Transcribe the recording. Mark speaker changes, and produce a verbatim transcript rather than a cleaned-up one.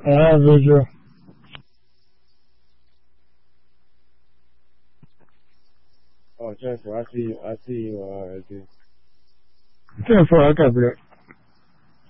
Speaker 1: I have video.
Speaker 2: Oh, Jennifer, I see you. I see you. Uh, I see.
Speaker 1: Jennifer, I got it.